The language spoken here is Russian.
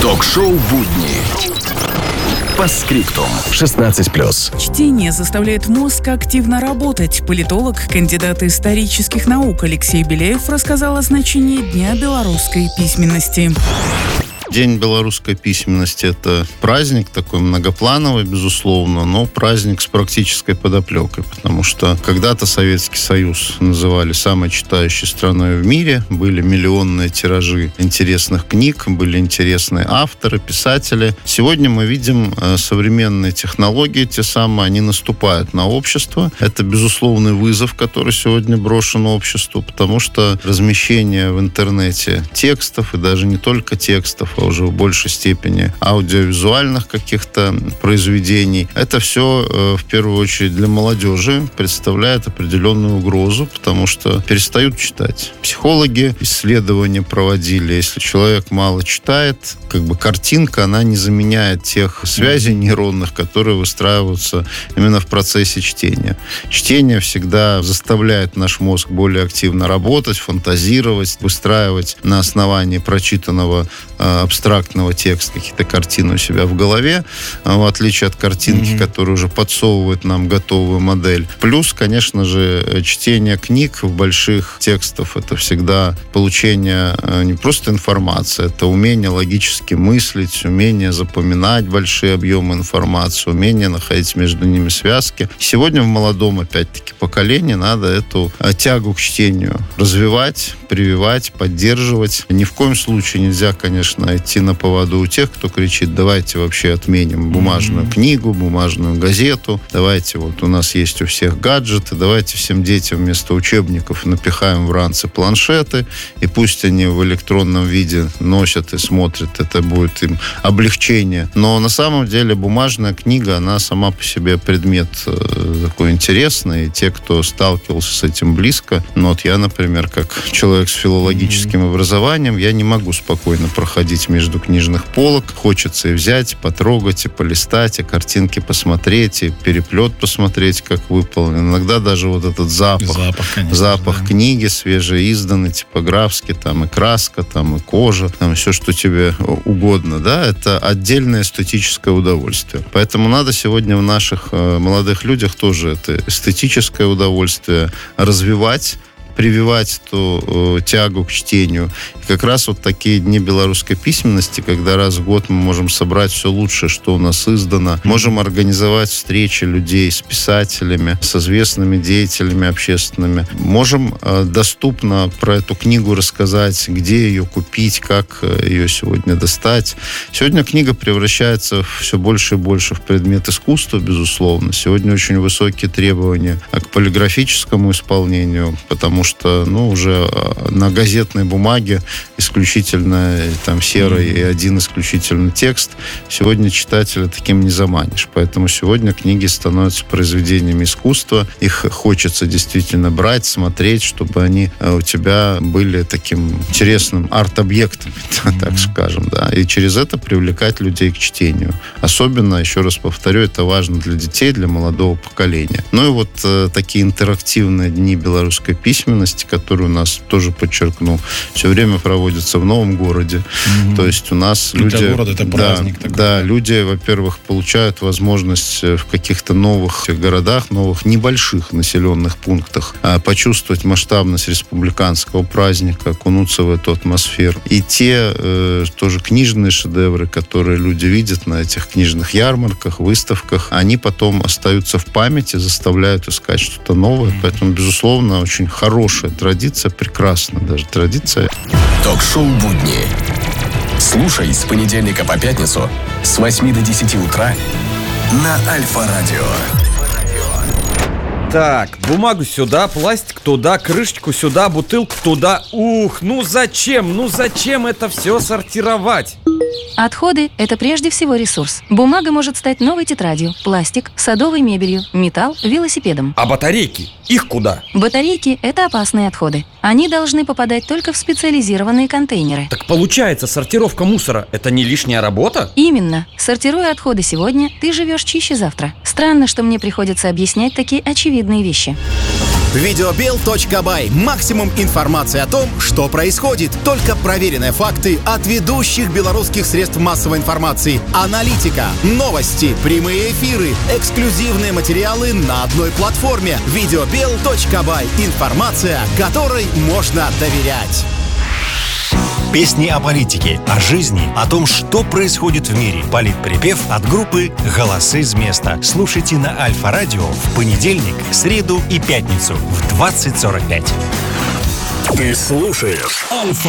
Ток-шоу «Будни». По скриптум. 16+. Чтение заставляет мозг активно работать. Политолог, кандидат исторических наук Алексей Беляев рассказал о значении Дня белорусской письменности. День белорусской письменности – это праздник такой многоплановый, безусловно, но праздник с практической подоплекой, потому что когда-то Советский Союз называли самой читающей страной в мире, были миллионные тиражи интересных книг, были интересные авторы, писатели. Сегодня мы видим современные технологии, те самые, они наступают на общество. Это безусловный вызов, который сегодня брошен обществу, потому что размещение в интернете текстов, и даже не только текстов, а уже в большей степени аудиовизуальных каких-то произведений. Это все, в первую очередь, для молодежи представляет определенную угрозу, потому что перестают читать. Психологи исследования проводили. Если человек мало читает, картинка, она не заменяет тех связей нейронных, которые выстраиваются именно в процессе чтения. Чтение всегда заставляет наш мозг более активно работать, фантазировать, выстраивать на основании прочитанного абстрактного текста какие-то картины у себя в голове, в отличие от картинки, которая уже подсовывает нам готовую модель. Плюс, конечно же, чтение книг в больших текстах — это всегда получение не просто информации, это умение логически мыслить, умение запоминать большие объемы информации, умение находить между ними связки. Сегодня в молодом, опять-таки, поколении надо эту тягу к чтению развивать, прививать, поддерживать. Ни в коем случае нельзя, конечно, идти на поводу у тех, кто кричит: давайте вообще отменим бумажную книгу, бумажную газету, давайте вот у нас есть у всех гаджеты, давайте всем детям вместо учебников напихаем в ранцы планшеты, и пусть они в электронном виде носят и смотрят, это будет им облегчение. Но на самом деле бумажная книга, она сама по себе предмет такой интересный, и те, кто сталкивался с этим близко, я, например, как человек с филологическим образованием, я не могу спокойно проходить между книжных полок. Хочется и взять, потрогать, и полистать, и картинки посмотреть, и переплет посмотреть, как выполнен. Иногда даже вот этот запах книги свежеизданной, типографски, там и краска, там и кожа, там все, что тебе угодно, да, это отдельное эстетическое удовольствие. Поэтому надо сегодня в наших молодых людях тоже это эстетическое удовольствие развивать, прививать эту тягу к чтению. И как раз вот такие дни белорусской письменности, когда раз в год мы можем собрать все лучшее, что у нас издано, можем организовать встречи людей с писателями, с известными деятелями общественными, можем доступно про эту книгу рассказать, где ее купить, как ее сегодня достать. Сегодня книга превращается все больше и больше в предмет искусства, безусловно. Сегодня очень высокие требования к полиграфическому исполнению, потому что, уже на газетной бумаге исключительно там серый и один исключительно текст. Сегодня читателя таким не заманишь. Поэтому сегодня книги становятся произведениями искусства. Их хочется действительно брать, смотреть, чтобы они у тебя были таким интересным арт-объектом, так скажем, да. И через это привлекать людей к чтению. Особенно, еще раз повторю, это важно для детей, для молодого поколения. И вот такие интерактивные дни белорусской письменности, которые у нас, тоже подчеркну, все время проводятся в новом городе. То есть у нас люди... Для города это праздник такой. Да, люди, во-первых, получают возможность в каких-то новых городах, новых небольших населенных пунктах почувствовать масштабность республиканского праздника, окунуться в эту атмосферу. И те тоже книжные шедевры, которые люди видят на этих книжных ярмарках, выставках, они потом остаются в памяти, заставляют искать что-то новое. Поэтому, безусловно, очень хорошая традиция, прекрасная даже традиция. Ток-шоу «Будни». Слушай с понедельника по пятницу с 8 до 10 утра на Альфа-радио. Так, бумагу сюда, пластик туда, крышечку сюда, бутылку туда. Зачем это все сортировать? Отходы – это прежде всего ресурс. Бумага может стать новой тетрадью, пластик – садовой мебелью, металл – велосипедом. А батарейки? Их куда? Батарейки – это опасные отходы. Они должны попадать только в специализированные контейнеры. Так получается, сортировка мусора – это не лишняя работа? Именно. Сортируя отходы сегодня, ты живешь чище завтра. Странно, что мне приходится объяснять такие очевидные вещи. Videobel.by. Максимум информации о том, что происходит. Только проверенные факты от ведущих белорусских средств массовой информации. Аналитика, новости, прямые эфиры, эксклюзивные материалы на одной платформе. Videobel.by. Информация, которой можно доверять. Песни о политике, о жизни, о том, что происходит в мире. Политприпев от группы «Голосы с места». Слушайте на Альфа-радио в понедельник, среду и пятницу в 20:45. Ты слушаешь Альфа.